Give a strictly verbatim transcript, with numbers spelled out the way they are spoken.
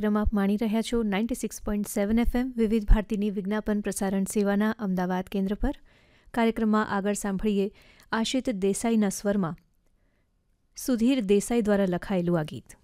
કાર્યક્રમ આપ માણી રહ્યા છો ninety six point seven FM વિવિધ ભારતીની વિજ્ઞાપન પ્રસારણ સેવાના અમદાવાદ કેન્દ્ર પર. કાર્યક્રમમાં આગળ સાંભળીએ આશિત દેસાઈના સ્વરમાં સુધીર દેસાઈ દ્વારા લખાયેલું આ ગીત.